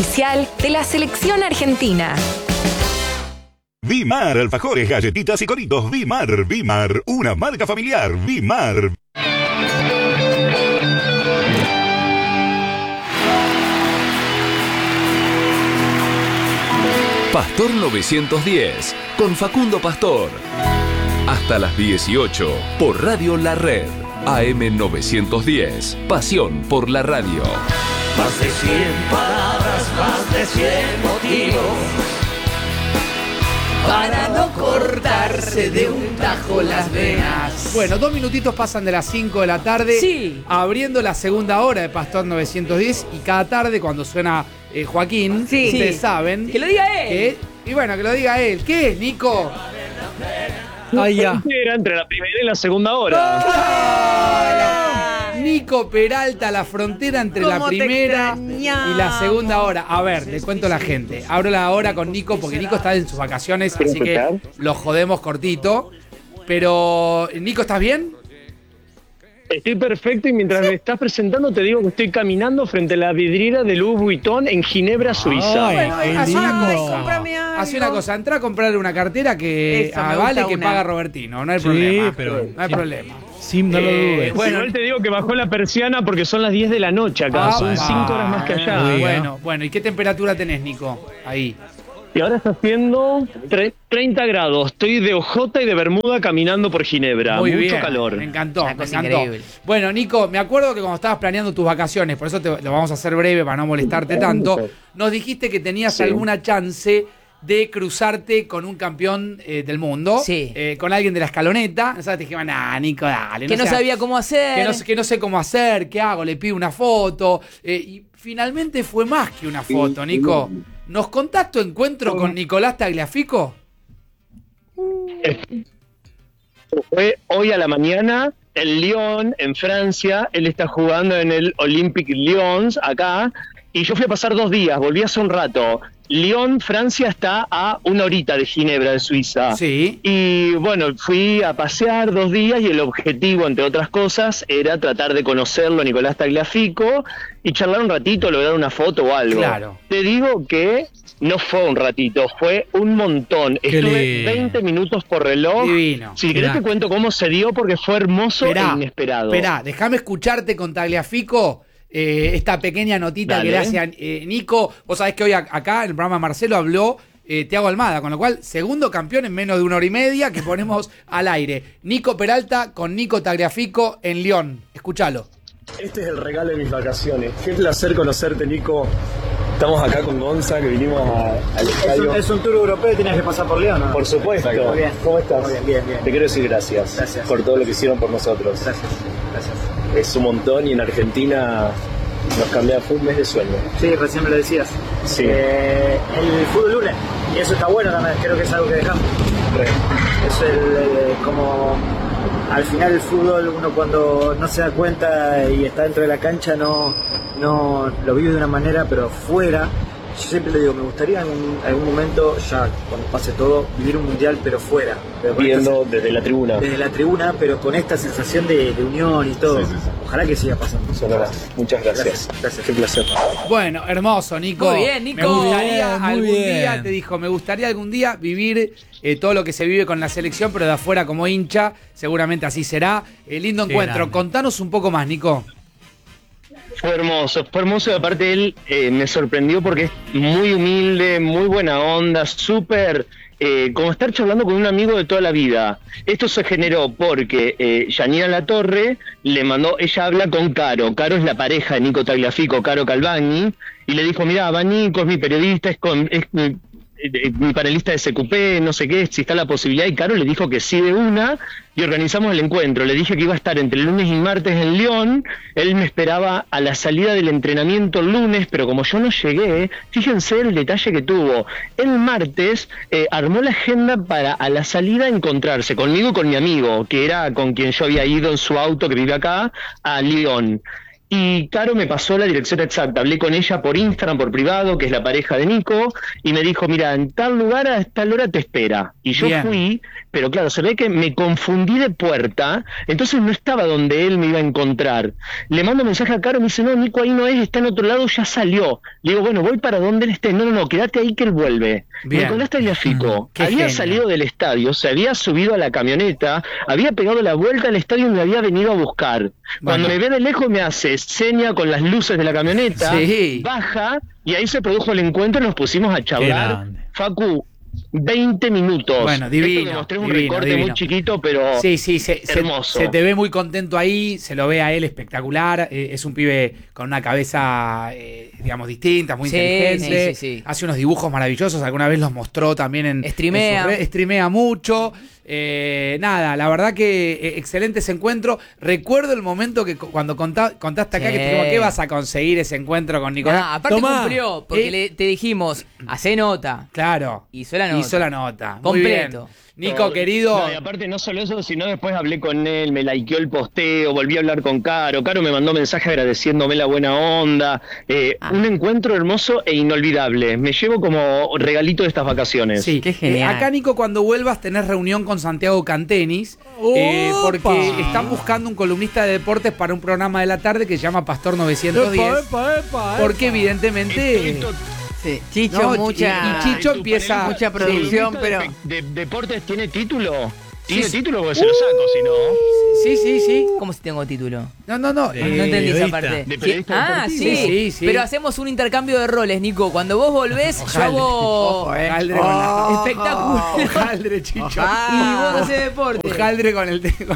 Oficial de la selección argentina. Vimar, alfajores, galletitas y coritos. Vimar, Vimar, una marca familiar. Vimar. Pastor 910, con Facundo Pastor. Hasta las 18, por Radio La Red. AM 910, pasión por la radio. Más de 100 palabras, más de 100 motivos para no cortarse de un tajo las venas. Bueno, 2 minutitos pasan de las 5 de la tarde. Sí. Abriendo la segunda hora de Pastor 910. Y cada tarde cuando suena Joaquín, sí, ustedes saben. Que lo diga él. Y bueno, que lo diga él. ¿Qué es, Nico? Ahí ya. Era entre la primera y la segunda hora. Nico Peralta, la frontera entre la primera y la segunda hora. A ver, le cuento a la gente. Abro la hora con Nico porque Nico está en sus vacaciones, así que lo jodemos cortito. Pero, Nico, ¿estás bien? Estoy perfecto y mientras me estás presentando te digo que estoy caminando frente a la vidriera de Louis Vuitton en Ginebra, Suiza. Bueno, haz una cosa, entra a comprarle una cartera que Vale que paga Robertino, no hay problema. Sí, pero no hay problema. Sí, no lo dudes. Bueno, igual te digo que bajó la persiana porque son las 10 de la noche acá, son 5 horas más que allá. Bueno, ¿y qué temperatura tenés, Nico? Ahí. Y ahora está haciendo 30 grados. Estoy de hojota y de bermuda caminando por Ginebra. Muy Mucho bien, calor. Me encantó. Bueno, Nico, me acuerdo que cuando estabas planeando tus vacaciones, por eso lo vamos a hacer breve para no molestarte tanto, nos dijiste que tenías alguna chance de cruzarte con un campeón del mundo, con alguien de la escaloneta. Nosotros te dijimos, Nico, dale. Que no sabía cómo hacer. Que no sé cómo hacer, ¿qué hago? Le pido una foto. Y finalmente fue más que una foto, Nico. ¿Nos contás tu encuentro con Nicolás Tagliafico? Fue hoy a la mañana en Lyon, en Francia. Él está jugando en el Olympique Lyons, acá. Y yo fui a pasar 2 días, volví hace un rato. Lyon, Francia, está a 1 horita de Ginebra, de Suiza. Sí. Y bueno, fui a pasear 2 días y el objetivo, entre otras cosas, era tratar de conocerlo, Nicolás Tagliafico, y charlar un ratito, lograr una foto o algo. Claro. Te digo que no fue un ratito, fue un montón. Estuve 20 minutos por reloj. Divino. Si querés te cuento cómo se dio porque fue hermoso e inesperado. Esperá, déjame escucharte con Tagliafico. Esta pequeña notita que le hace a Nico. Vos sabés que hoy acá en el programa Marcelo habló Thiago Almada, con lo cual segundo campeón en menos de 1 hora y media que ponemos al aire. Nico Peralta con Nico Tagliafico en Lyon. Escúchalo. Este es el regalo de mis vacaciones. Qué placer conocerte, Nico. Estamos acá con Gonza, que vinimos al estadio. Es un tour europeo y tenías que pasar por León, ¿no? Por supuesto. Muy bien. ¿Cómo estás? Muy bien. Te quiero decir gracias por todo lo que hicieron por nosotros. Gracias. Es un montón y en Argentina nos cambiaba, fue un mes de sueño. Sí, recién me lo decías. Sí. El fútbol lunes, y eso está bueno también, creo que es algo que dejamos. Es como al final el fútbol, uno cuando no se da cuenta y está dentro de la cancha no lo vive de una manera, pero fuera. Yo siempre le digo, me gustaría en algún momento, ya cuando pase todo, vivir un mundial, pero fuera. Viendo desde la tribuna. Desde la tribuna, pero con esta sensación de unión y todo. Sí. Ojalá que siga pasando. Muchas gracias. Qué placer. Bueno, hermoso, Nico. Muy bien, Nico. Me gustaría algún día, te dijo, me gustaría algún día vivir todo lo que se vive con la selección, pero de afuera como hincha. Seguramente así será. Lindo encuentro. Grande. Contanos un poco más, Nico. Fue hermoso y aparte él me sorprendió porque es muy humilde, muy buena onda, súper, como estar charlando con un amigo de toda la vida. Esto se generó porque Yanina Latorre le mandó, ella habla con Caro es la pareja de Nico Tagliafico, Caro Calvani, y le dijo, mirá, va Nico, es mi periodista, es mi panelista de SQP, no sé qué, si está la posibilidad, y Caro le dijo que sí de una, y organizamos el encuentro. Le dije que iba a estar entre el lunes y martes en Lyon. Él me esperaba a la salida del entrenamiento el lunes, pero como yo no llegué, fíjense el detalle que tuvo. El martes armó la agenda para a la salida encontrarse conmigo y con mi amigo, que era con quien yo había ido en su auto, que vive acá, a Lyon. y Caro me pasó la dirección exacta. Hablé con ella por Instagram, por privado, que es la pareja de Nico, y me dijo, mira, en tal lugar a tal hora te espera. Y yo fui, pero claro, se ve que me confundí de puerta, entonces no estaba donde él me iba a encontrar. Le mando mensaje a Caro, me dice, no, Nico ahí no es, está en otro lado, ya salió. Le digo, bueno, voy para donde él esté. No, quédate ahí que él vuelve. Me encontraste a Tagliafico. Había salido del estadio, se había subido a la camioneta, había pegado la vuelta al estadio y me había venido a buscar. Cuando me ve de lejos me hace seña con las luces de la camioneta, baja, y ahí se produjo el encuentro y nos pusimos a charlar. Facu, 20 minutos. Bueno, divino. Esto mostré un recorte muy chiquito, pero hermoso. Se te ve muy contento ahí, se lo ve a él espectacular. Es un pibe con una cabeza, digamos, distinta, muy inteligente. Sí. Hace unos dibujos maravillosos. Alguna vez los mostró también en streamea mucho. Nada, la verdad que excelente ese encuentro. Recuerdo el momento que cuando contaste acá que te digo, ¿qué vas a conseguir ese encuentro con Nicolás? Aparte cumplió, porque te dijimos, hacé nota. Claro. Hizo la nota. Completo. Nico, querido. No, y aparte no solo eso, sino después hablé con él, me likeó el posteo, volví a hablar con Caro. Caro me mandó mensaje agradeciéndome la buena onda. Un encuentro hermoso e inolvidable. Me llevo como regalito de estas vacaciones. Sí, qué genial. Acá, Nico, cuando vuelvas tenés reunión con Santiago Cantenis, porque están buscando un columnista de deportes para un programa de la tarde que se llama Pastor 910. Porque evidentemente... Sí. Chicho, y Chicho empieza mucha producción, pero de deportes tiene título. ¿Tiene título? Porque se lo saco, si no. Sí. ¿Cómo si tengo título? No. No entendí esa parte. Sí. Pero hacemos un intercambio de roles, Nico. Cuando vos volvés, yo hago Hojaldre con la... espectáculo. Hojaldre, Chicho. Y vos hacés deporte. Hojaldre con el...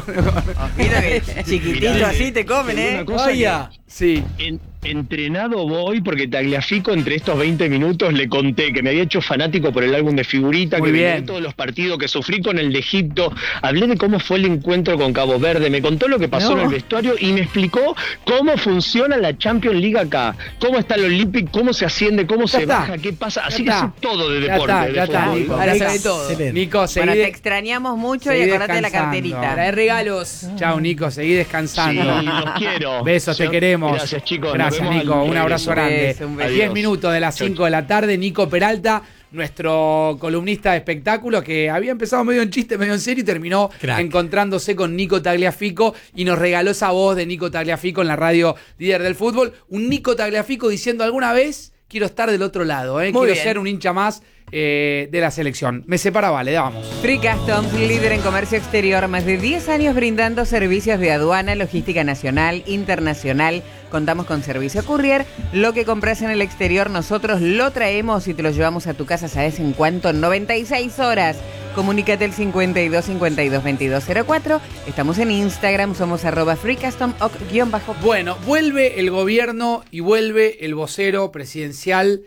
Mira que chiquitito así te comen, Vaya. Sí. Entrenado voy porque Tagliafico entre estos 20 minutos le conté que me había hecho fanático por el álbum de Figurita, que vi todos los partidos, que sufrí con el de Egipto, hablé de cómo fue el encuentro con Cabo Verde, me contó lo que pasó en el vestuario y me explicó cómo funciona la Champions League acá, cómo está el Olympic, cómo se asciende, cómo se baja, qué pasa, así que sé todo de deporte. Ahora sabe todo. Nico, te extrañamos mucho y acordate de la carterita. Trae regalos. Chao, Nico, seguí descansando. Sí, los quiero. Besos, te queremos. Gracias, chicos. Gracias, Nico. Un abrazo grande. 10 minutos de las 5 de la tarde. Nico Peralta, nuestro columnista de espectáculos, que había empezado medio en chiste, medio en serio, y terminó encontrándose con Nico Tagliafico y nos regaló esa voz de Nico Tagliafico en la radio líder del fútbol. Un Nico Tagliafico diciendo alguna vez, quiero estar del otro lado, quiero ser un hincha más de la selección. Me separa, vale, vamos. Free Customs, líder en comercio exterior, más de 10 años brindando servicios de aduana, logística nacional, internacional. Contamos con servicio courier. Lo que compras en el exterior nosotros lo traemos y te lo llevamos a tu casa, ¿sabes en cuánto? 96 horas. Comunícate al 52 52 22 04. Estamos en Instagram, somos @freecustom_. Bueno, vuelve el gobierno y vuelve el vocero presidencial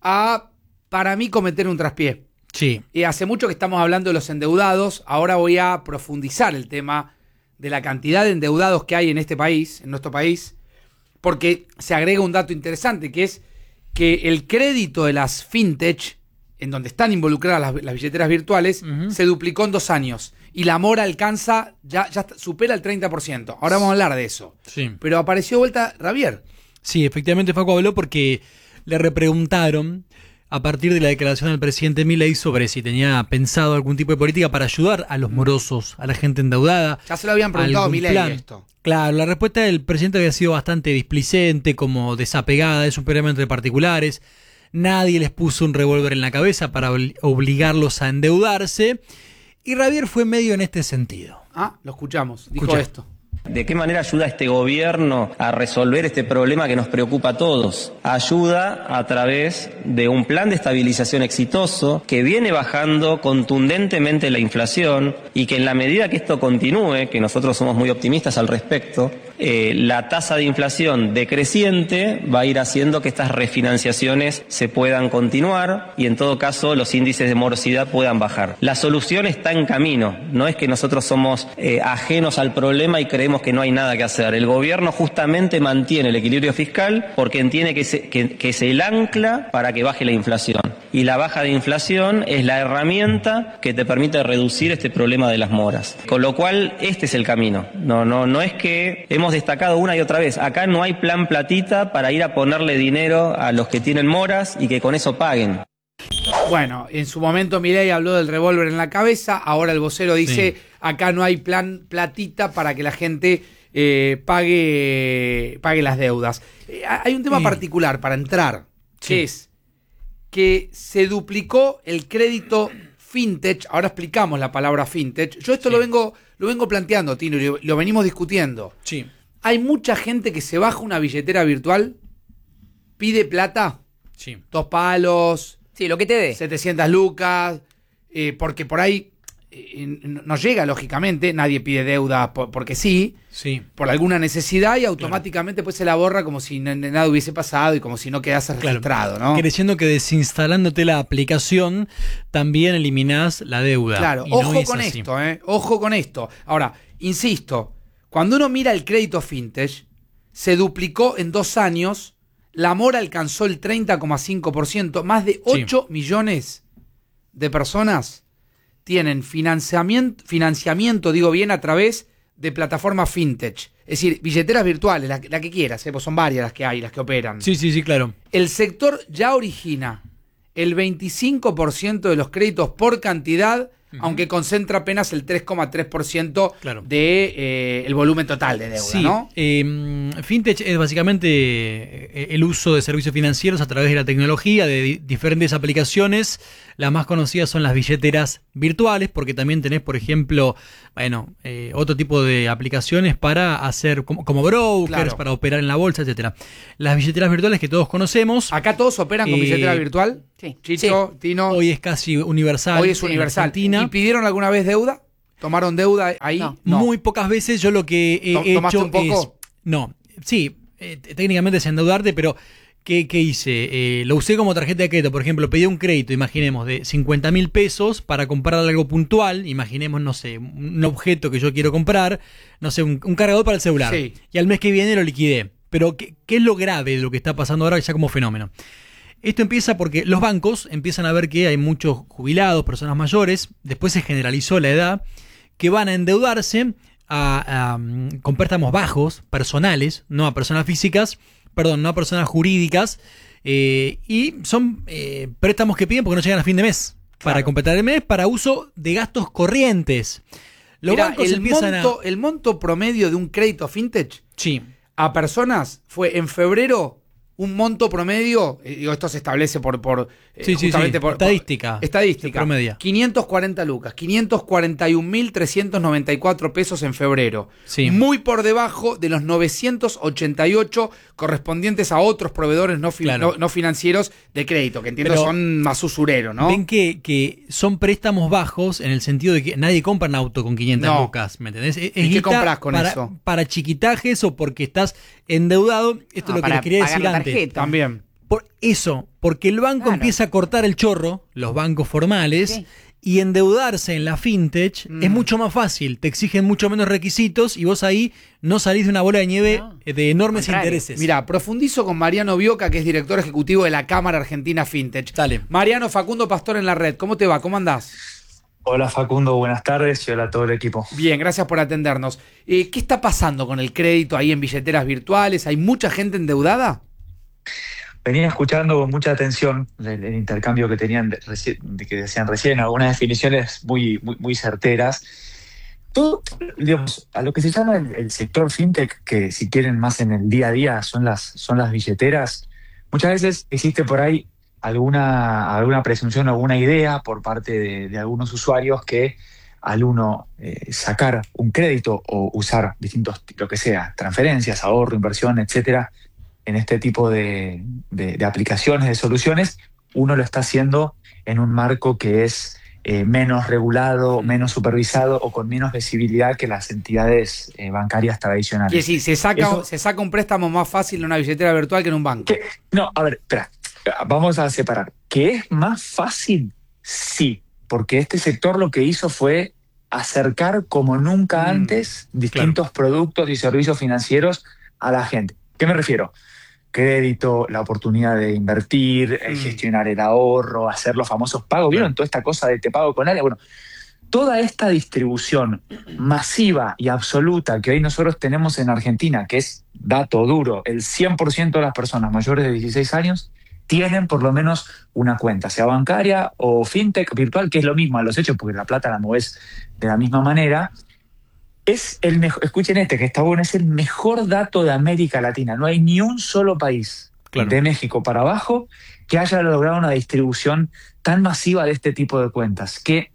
a, para mí, cometer un traspié. Sí. Y hace mucho que estamos hablando de los endeudados. Ahora voy a profundizar el tema de la cantidad de endeudados que hay en este país, en nuestro país, porque se agrega un dato interesante, que es que el crédito de las fintech, en donde están involucradas las billeteras virtuales, se duplicó en 2 años. Y la mora alcanza, ya supera el 30%. Ahora vamos a hablar de eso. Sí. Pero apareció de vuelta Javier. Sí, efectivamente Facu habló porque le repreguntaron a partir de la declaración del presidente Milei sobre si tenía pensado algún tipo de política para ayudar a los morosos, a la gente endeudada. Ya se lo habían preguntado a Milei esto. Claro, la respuesta del presidente había sido bastante displicente, como desapegada, es un problema entre particulares. Nadie les puso un revólver en la cabeza para obligarlos a endeudarse. Y Javier fue medio en este sentido. Lo escuchamos. Dijo esto. ¿De qué manera ayuda este gobierno a resolver este problema que nos preocupa a todos? Ayuda a través de un plan de estabilización exitoso que viene bajando contundentemente la inflación y que en la medida que esto continúe, que nosotros somos muy optimistas al respecto, la tasa de inflación decreciente va a ir haciendo que estas refinanciaciones se puedan continuar y en todo caso los índices de morosidad puedan bajar. La solución está en camino, no es que nosotros somos ajenos al problema y creemos creemos que no hay nada que hacer. El gobierno justamente mantiene el equilibrio fiscal porque entiende que es el ancla para que baje la inflación. Y la baja de inflación es la herramienta que te permite reducir este problema de las moras. Con lo cual, este es el camino. No es que hemos destacado una y otra vez. Acá no hay plan platita para ir a ponerle dinero a los que tienen moras y que con eso paguen. Bueno, en su momento Milei habló del revólver en la cabeza, ahora el vocero dice, acá no hay plan platita para que la gente pague las deudas. Hay un tema particular para entrar, que es que se duplicó el crédito fintech. Ahora explicamos la palabra fintech. Yo esto lo vengo planteando, Tino, y lo venimos discutiendo. Sí. Hay mucha gente que se baja una billetera virtual, pide plata, 2 palos, lo que te dé, 700 lucas, porque por ahí no llega, lógicamente, nadie pide deuda porque sí, por alguna necesidad, y automáticamente pues se la borra como si nada hubiese pasado y como si no quedase registrado, ¿no? Creyendo que desinstalándote la aplicación también eliminás la deuda. Claro, ojo con esto, ojo con esto. Ahora, insisto, cuando uno mira el crédito fintech, se duplicó en 2 años, la mora alcanzó el 30,5%, más de 8 millones de personas tienen financiamiento, digo bien, a través de plataformas fintech. Es decir, billeteras virtuales, la que quieras, pues son varias las que hay, las que operan. Sí, claro. El sector ya origina el 25% de los créditos por cantidad, aunque concentra apenas el 3,3% de el volumen total de deuda, ¿no? Fintech es básicamente el uso de servicios financieros a través de la tecnología, de diferentes aplicaciones. Las más conocidas son las billeteras virtuales, porque también tenés, por ejemplo, otro tipo de aplicaciones para hacer como brokers, para operar en la bolsa, etcétera. Las billeteras virtuales que todos conocemos. ¿Acá todos operan con billetera virtual? Sí. Chicho, Tino. Hoy es casi universal. Hoy es universal. En Argentina. ¿Y pidieron alguna vez deuda? ¿Tomaron deuda ahí? No. Muy pocas veces. Yo lo que he ¿Tomaste hecho un poco? Técnicamente es endeudarte, pero ¿qué hice? Lo usé como tarjeta de crédito. Por ejemplo, pedí un crédito, imaginemos, de 50.000 pesos para comprar algo puntual. Imaginemos, no sé, un objeto que yo quiero comprar, no sé, un cargador para el celular. Sí. Y al mes que viene lo liquidé. Pero ¿qué es lo grave de lo que está pasando ahora ya como fenómeno? Esto empieza porque los bancos empiezan a ver que hay muchos jubilados, personas mayores, después se generalizó la edad, que van a endeudarse con préstamos bajos, personales, no a personas físicas, no a personas jurídicas, y son préstamos que piden porque no llegan a fin de mes, para completar el mes, para uso de gastos corrientes. Los bancos el monto promedio de un crédito fintech a personas fue en febrero un monto promedio, esto se establece por justamente por estadística. Promedia. 540 lucas, 541.394 pesos en febrero. Sí. Muy por debajo de los 988 correspondientes a otros proveedores no financieros de crédito, que entiendo son más usureros, ¿no? Ven que son préstamos bajos en el sentido de que nadie compra un auto con 500 lucas, ¿me entendés? ¿Y qué compras con eso? Para chiquitajes o porque estás endeudado. Esto es lo que les quería decir antes. También. Por eso, porque el banco empieza a cortar el chorro, los bancos formales, y endeudarse en la fintech es mucho más fácil, te exigen mucho menos requisitos y vos ahí no salís de una bola de nieve de enormes intereses. Mira, profundizo con Mariano Bioca, que es director ejecutivo de la Cámara Argentina Fintech. Dale. Mariano, Facundo Pastor en la red, ¿cómo te va? ¿Cómo andás? Hola Facundo, buenas tardes y hola a todo el equipo. Bien, gracias por atendernos. ¿Qué está pasando con el crédito ahí en billeteras virtuales? ¿Hay mucha gente endeudada? Venía escuchando con mucha atención el intercambio que tenían que decían recién, algunas definiciones muy certeras. Todo, digamos, a lo que se llama el sector fintech, que si quieren más en el día a día son las billeteras, muchas veces existe por ahí alguna presunción, alguna idea por parte de algunos usuarios que al uno sacar un crédito o usar distintos, lo que sea, transferencias, ahorro, inversión, etcétera, en este tipo de aplicaciones, de soluciones, uno lo está haciendo en un marco que es menos regulado, menos supervisado o con menos visibilidad que las entidades bancarias tradicionales. Y sí, se saca un préstamo más fácil en una billetera virtual que en un banco. No, a ver, espera, vamos a separar. ¿Que es más fácil? Sí, porque este sector lo que hizo fue acercar como nunca antes distintos productos y servicios financieros a la gente. ¿Qué me refiero? Crédito, la oportunidad de invertir, gestionar el ahorro, hacer los famosos pagos. ¿Vieron toda esta cosa de te pago con área? Bueno, toda esta distribución masiva y absoluta que hoy nosotros tenemos en Argentina, que es dato duro, el 100% de las personas mayores de 16 años tienen por lo menos una cuenta, sea bancaria o fintech virtual, que es lo mismo a los hechos, porque la plata la movés de la misma manera. Es el mejor, escuchen que está bueno, es el mejor dato de América Latina. No hay ni un solo país de México para abajo que haya logrado una distribución tan masiva de este tipo de cuentas. Que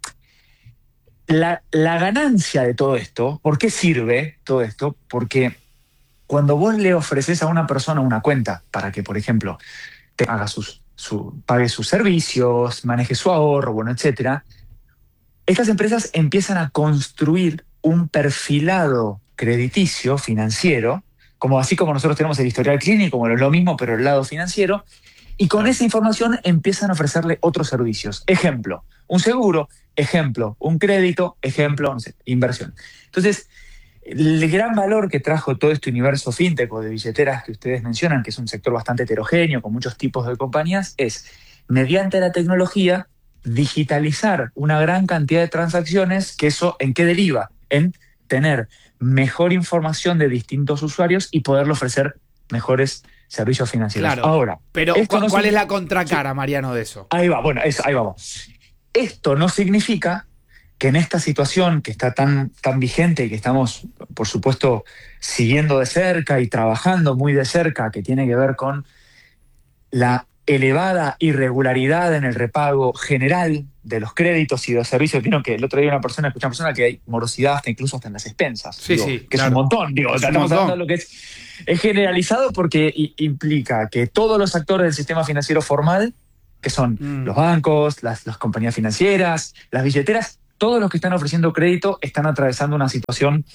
la ganancia de todo esto, ¿por qué sirve todo esto? Porque cuando vos le ofreces a una persona una cuenta para que, por ejemplo, te haga pague sus servicios, maneje su ahorro, bueno, etcétera, estas empresas empiezan a construir un perfilado crediticio financiero, así como nosotros tenemos el historial clínico, bueno, es lo mismo, pero el lado financiero, y con esa información empiezan a ofrecerle otros servicios. Ejemplo, un seguro, ejemplo, un crédito, ejemplo, no sé, inversión. Entonces, el gran valor que trajo todo este universo fintech o de billeteras que ustedes mencionan, que es un sector bastante heterogéneo, con muchos tipos de compañías, es, mediante la tecnología, digitalizar una gran cantidad de transacciones, que eso, ¿en qué deriva? En tener mejor información de distintos usuarios y poderle ofrecer mejores servicios financieros. Claro. Ahora, pero ¿cuál es la contracara, Mariano, de eso? Ahí va, bueno, ahí vamos. Esto no significa que en esta situación que está tan vigente y que estamos, por supuesto, siguiendo de cerca y trabajando muy de cerca, que tiene que ver con la elevada irregularidad en el repago general de los créditos y de los servicios. Vieron que el otro día escuché una persona que hay morosidad incluso hasta en las expensas. Sí, que claro. Es un montón. Estamos hablando de lo que es generalizado porque implica que todos los actores del sistema financiero formal, que son los bancos, las compañías financieras, las billeteras, todos los que están ofreciendo crédito están atravesando una situación,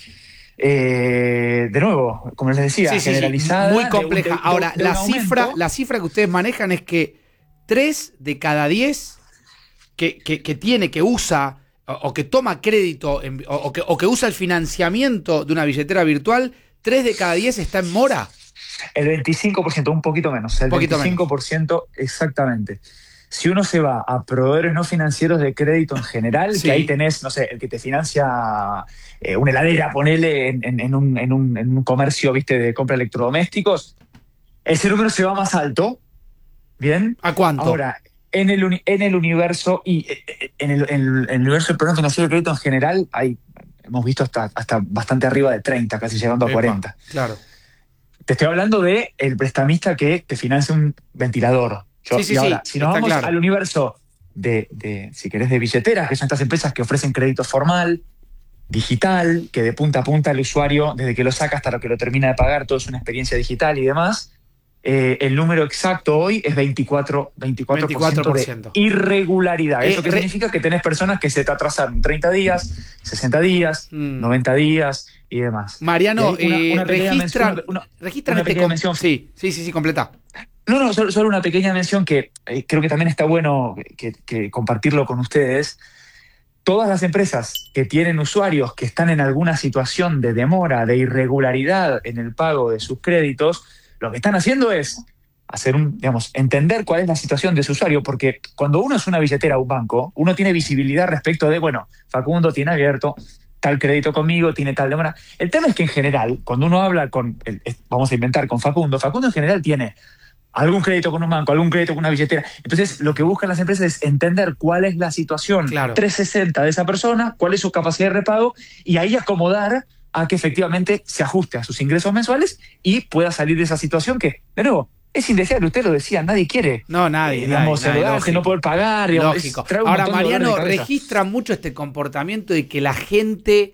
de nuevo, como les decía, generalizada. Muy compleja. Ahora, la cifra que ustedes manejan es que 3 de cada 10 que usa o que toma crédito o que usa el financiamiento de una billetera virtual, 3 de cada 10 está en mora. El 25%, un poquito menos. El 25% exactamente. Si uno se va a proveedores no financieros de crédito en general, que ahí tenés, no sé, el que te financia una heladera, ponele en un comercio, viste, de compra de electrodomésticos, ese número se va más alto. ¿Bien? ¿A cuánto? Ahora, en el universo y en el universo del programa financiero de crédito en general, hemos visto hasta bastante arriba de 30, casi llegando a 40. Claro. Te estoy hablando de el prestamista que te financia un ventilador. Si nos vamos al universo de, si querés, de billeteras, que son estas empresas que ofrecen crédito formal, digital, que de punta a punta el usuario, desde que lo saca hasta lo que lo termina de pagar, todo es una experiencia digital y demás, el número exacto hoy es 24% de irregularidad. ¿Eso qué significa? Que tenés personas que se te atrasaron 30 días, 60 días, 90 días y demás. Mariano, registran pequeña mención. Sí, completa. No, solo una pequeña mención que creo que también está bueno que compartirlo con ustedes. Todas las empresas que tienen usuarios que están en alguna situación de demora, de irregularidad en el pago de sus créditos, lo que están haciendo es entender cuál es la situación de su usuario, porque cuando uno es una billetera o un banco, uno tiene visibilidad respecto de, bueno, Facundo tiene abierto tal crédito conmigo, tiene tal demora. El tema es que en general, cuando uno habla vamos a inventar con Facundo en general tiene algún crédito con un banco, algún crédito con una billetera. Entonces, lo que buscan las empresas es entender cuál es la situación 360 de esa persona, cuál es su capacidad de repago, y ahí acomodar a que efectivamente se ajuste a sus ingresos mensuales y pueda salir de esa situación que, de nuevo, es indeseable. Usted lo decía, nadie quiere. No, nadie. No poder pagar. Lógico. Ahora, Mariano, registra mucho este comportamiento de que la gente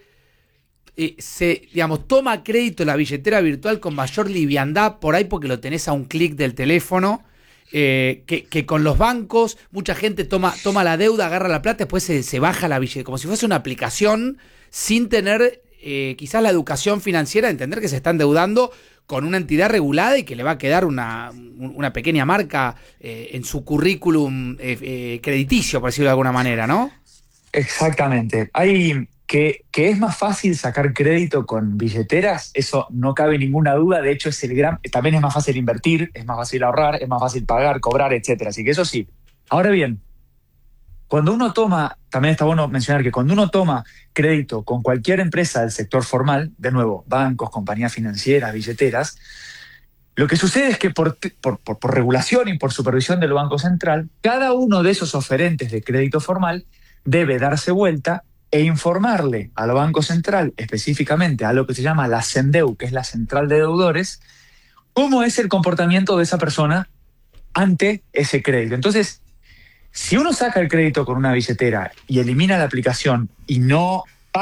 toma crédito en la billetera virtual con mayor liviandad, por ahí porque lo tenés a un clic del teléfono, que con los bancos mucha gente toma la deuda, agarra la plata, después se baja la billetera, como si fuese una aplicación, sin tener quizás la educación financiera, de entender que se está endeudando con una entidad regulada y que le va a quedar una pequeña marca en su currículum crediticio, por decirlo de alguna manera, ¿no? Exactamente. Hay Que es más fácil sacar crédito con billeteras, eso no cabe ninguna duda. De hecho, también es más fácil invertir, es más fácil ahorrar, es más fácil pagar, cobrar, etcétera. Así que eso sí. Ahora bien, cuando uno toma, también está bueno mencionar que cuando uno toma crédito con cualquier empresa del sector formal, de nuevo, bancos, compañías financieras, billeteras, lo que sucede es que por regulación y por supervisión del Banco Central, cada uno de esos oferentes de crédito formal debe darse vuelta e informarle al Banco Central, específicamente a lo que se llama la CENDEU, que es la Central de Deudores, cómo es el comportamiento de esa persona ante ese crédito. Entonces, si uno saca el crédito con una billetera y elimina la aplicación y no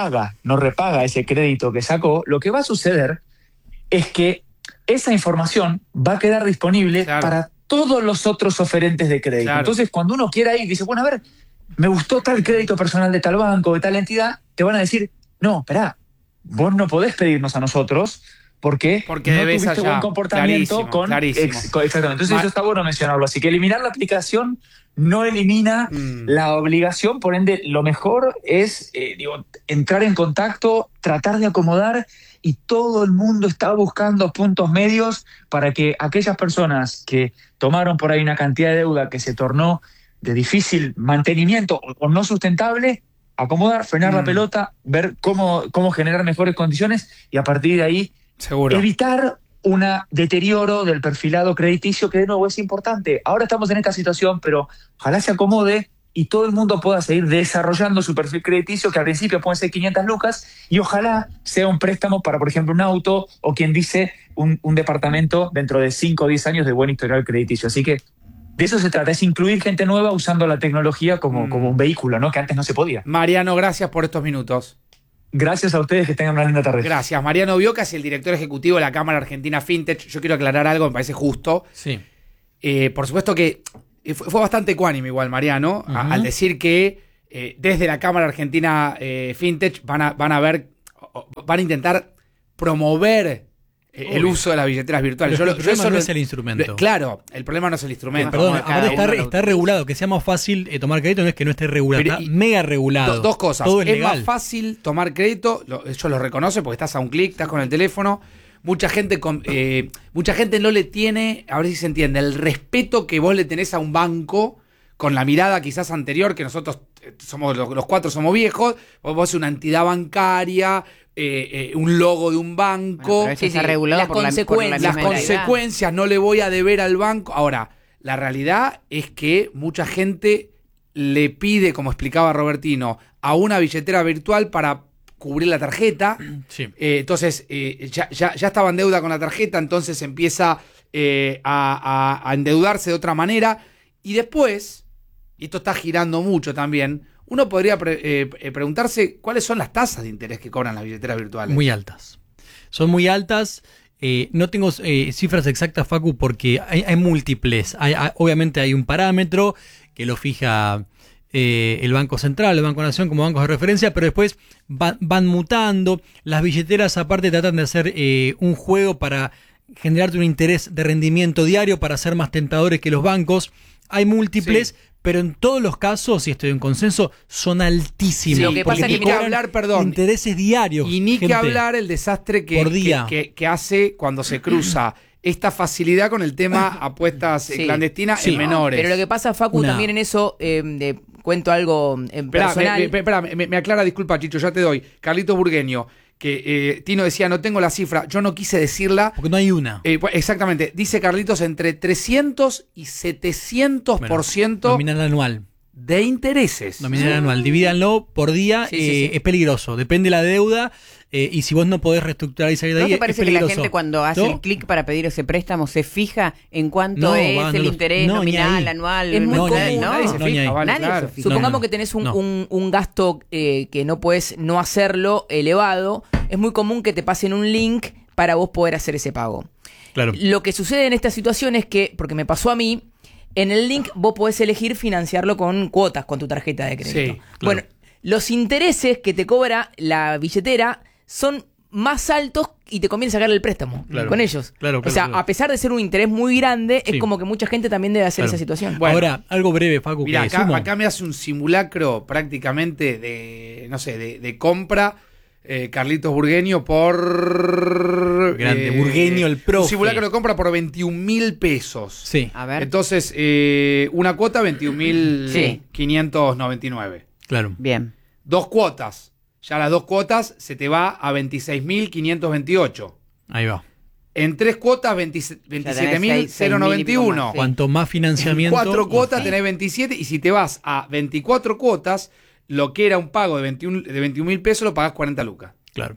repaga ese crédito que sacó, lo que va a suceder es que esa información va a quedar disponible para todos los otros oferentes de crédito. Entonces, cuando uno quiera ir y dice, bueno, a ver, me gustó tal crédito personal de tal banco, de tal entidad, te van a decir, no, esperá, vos no podés pedirnos a nosotros porque no tuviste buen comportamiento exactamente. Entonces eso está bueno mencionarlo. Así que eliminar la aplicación no elimina la obligación, por ende lo mejor es entrar en contacto, tratar de acomodar, y todo el mundo está buscando puntos medios para que aquellas personas que tomaron por ahí una cantidad de deuda que se tornó de difícil mantenimiento o no sustentable, acomodar, frenar la pelota, ver cómo generar mejores condiciones y a partir de ahí evitar un deterioro del perfilado crediticio, que de nuevo es importante. Ahora estamos en esta situación, pero ojalá se acomode y todo el mundo pueda seguir desarrollando su perfil crediticio, que al principio pueden ser 500 lucas, y ojalá sea un préstamo para, por ejemplo, un auto o quien dice un departamento dentro de 5 o 10 años de buen historial crediticio. Así que de eso se trata, es incluir gente nueva usando la tecnología como un vehículo, ¿no? Que antes no se podía. Mariano, gracias por estos minutos. Gracias a ustedes, que tengan una linda tarde. Gracias. Mariano Biocas, el director ejecutivo de la Cámara Argentina Fintech. Yo quiero aclarar algo, me parece justo. Sí. Por supuesto que fue bastante ecuánime igual Mariano, al decir que desde la Cámara Argentina Fintech van a intentar promover el uso de las billeteras virtuales. El problema no es el instrumento. Claro, el problema no es el instrumento. Perdón, ahora está regulado. Que sea más fácil tomar crédito no es que no esté regulado, está mega regulado. Dos cosas. Todo es más fácil tomar crédito, ellos lo reconocen porque estás a un clic, estás con el teléfono. Mucha gente no le tiene, a ver si se entiende, el respeto que vos le tenés a un banco con la mirada quizás anterior, que nosotros somos los cuatro somos viejos, vos sos una entidad bancaria, un logo de un banco, bueno, está regulado las consecuencias, no le voy a deber al banco. Ahora, la realidad es que mucha gente le pide, como explicaba Robertino, a una billetera virtual para cubrir la tarjeta. Sí. Entonces ya estaba en deuda con la tarjeta, entonces empieza a endeudarse de otra manera, y después, y esto está girando mucho también, uno podría preguntarse cuáles son las tasas de interés que cobran las billeteras virtuales. Muy altas. Son muy altas. No tengo cifras exactas, Facu, porque hay múltiples. Obviamente hay un parámetro que lo fija el Banco Central, el Banco Nación como bancos de referencia, pero después van mutando. Las billeteras aparte tratan de hacer un juego para generarte un interés de rendimiento diario para ser más tentadores que los bancos. Hay múltiples, pero en todos los casos, y estoy en consenso, son altísimos. Lo que pasa es que ni que hablar, intereses diarios. Y ni que hablar el desastre que hace cuando se cruza esta facilidad con el tema apuestas clandestinas en menores. Pero lo que pasa, Facu, también en eso, cuento algo personal. Espera, me aclara, disculpa, Chicho, ya te doy. Carlito Burgueño, que Tino decía, no tengo la cifra, yo no quise decirla. Porque no hay una. Exactamente, dice Carlitos, entre 300 y 700% nominal anual. De intereses. Nominal anual, divídanlo por día, es peligroso, depende de la deuda. Y si vos no podés reestructurar y salir de ahí, ¿no te parece es peligroso? Que la gente cuando hace el clic para pedir ese préstamo se fija en cuánto es el interés nominal, anual? Es muy común. Nadie se fija. Nadie se fija. Supongamos que tenés un gasto que no podés no hacerlo elevado. Es muy común que te pasen un link para vos poder hacer ese pago. Claro. Lo que sucede en esta situación es que, porque me pasó a mí, en el link vos podés elegir financiarlo con cuotas, con tu tarjeta de crédito. Sí, claro. Bueno, los intereses que te cobra la billetera son más altos y te conviene sacar el préstamo con ellos. Claro, o sea, a pesar de ser un interés muy grande, Sí. es como que mucha gente también debe hacer esa situación. Bueno, ahora, algo breve, Facu, Mirá, que acá me hace un simulacro prácticamente de, no sé, de compra Carlitos Burgueño por... Grande, Burgueño el profe. Un simulacro de compra por 21.000 pesos. Sí. A ver. Entonces, una cuota 21.599. Claro. Bien. 2 cuotas. Ya las 2 cuotas se te va a 26.528. Ahí va. En 3 cuotas, 27.091. Sí. Cuanto más financiamiento... En 4 cuotas sí. tenés 27 y si te vas a 24 cuotas, lo que era un pago de 21.000 pesos lo pagás 40 lucas. Claro.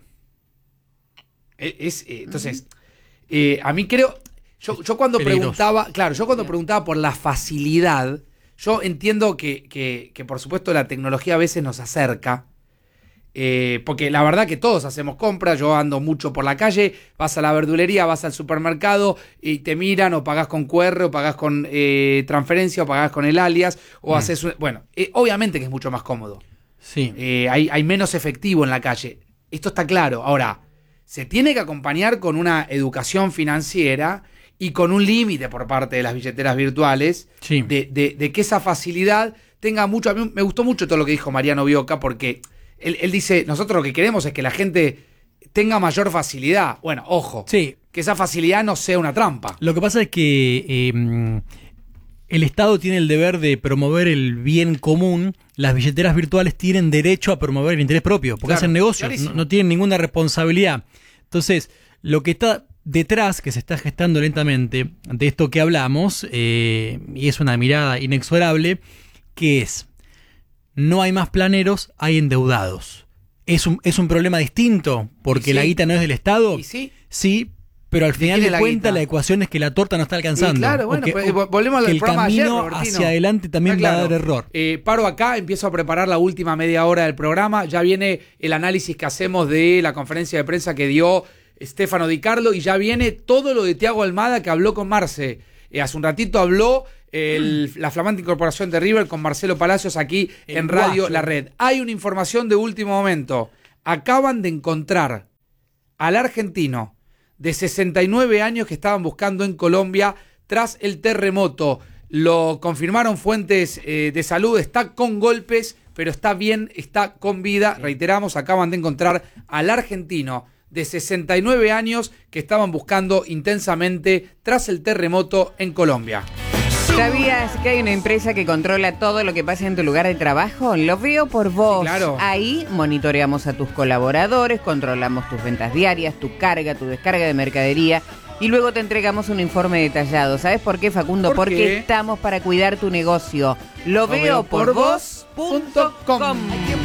Entonces, a mí creo... Yo cuando peligroso. preguntaba por la facilidad, yo entiendo que por supuesto la tecnología a veces nos acerca, porque la verdad que todos hacemos compras, yo ando mucho por la calle, vas a la verdulería, vas al supermercado y te miran o pagás con QR o pagás con transferencia o pagás con el alias o haces... Bueno, obviamente que es mucho más cómodo. Sí. Hay menos efectivo en la calle. Esto está claro. Ahora, se tiene que acompañar con una educación financiera y con un límite por parte de las billeteras virtuales Sí. de que esa facilidad tenga mucho... A mí me gustó mucho todo lo que dijo Mariano Bioca porque... Él dice, nosotros lo que queremos es que la gente tenga mayor facilidad. Bueno, ojo, Sí. que esa facilidad no sea una trampa. Lo que pasa es que el Estado tiene el deber de promover el bien común. Las billeteras virtuales tienen derecho a promover el interés propio, porque Claro, hacen negocios, clarísimo. no tienen ninguna responsabilidad. Entonces, lo que está detrás, que se está gestando lentamente, de esto que hablamos, y es una mirada inexorable, que es, no hay más planeros, hay endeudados. ¿Es un problema distinto porque Y sí. la guita no es del Estado? ¿Y sí? Sí, pero al final quién de es la cuentas guita? la ecuación es que la torta no está alcanzando. Y claro, bueno, O que- pues, o volvemos que al el programa de ayer, camino Robertino. hacia adelante también Está va a dar claro. error. Paro acá, empiezo a preparar la última media hora del programa. Ya viene el análisis que hacemos de la conferencia de prensa que dio Stefano Di Carlo y ya viene todo lo de Thiago Almada que habló con Marce. Hace un ratito habló la flamante incorporación de River con Marcelo Palacios aquí en Radio guacho. La Red. Hay una información de último momento. Acaban de encontrar al argentino de 69 años que estaban buscando en Colombia tras el terremoto. Lo confirmaron fuentes de salud, está con golpes, pero está bien, está con vida. Reiteramos, acaban de encontrar al argentino de 69 años que estaban buscando intensamente tras el terremoto en Colombia. ¿Sabías que hay una empresa que controla todo lo que pasa en tu lugar de trabajo? Lo veo por vos. Sí, claro. Ahí monitoreamos a tus colaboradores, controlamos tus ventas diarias, tu carga, tu descarga de mercadería y luego te entregamos un informe detallado. ¿Sabes por qué, Facundo? ¿Por Porque qué? estamos para cuidar tu negocio. Lo veo por vos.com.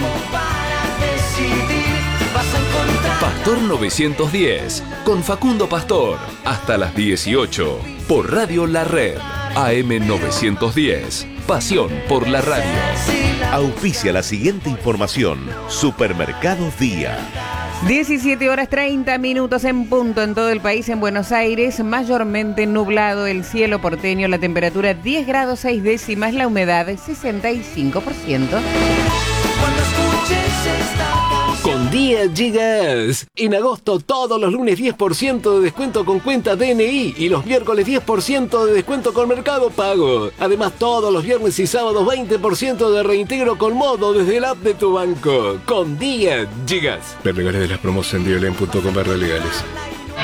Pastor 910, con Facundo Pastor, hasta las 18, por Radio La Red, AM 910, pasión por la radio. Auspicia la siguiente información. Supermercados Día. 17 horas 30 minutos en punto en todo el país. En Buenos Aires, mayormente nublado el cielo porteño, la temperatura 10 grados 6 décimas, la humedad 65%. Con Día Gigas. En agosto todos los lunes 10% de descuento con cuenta DNI y los miércoles 10% de descuento con Mercado Pago. Además todos los viernes y sábados 20% de reintegro con modo desde el app de tu banco. Con Día Gigas. Ver legales de las promos en diolen.com/legales.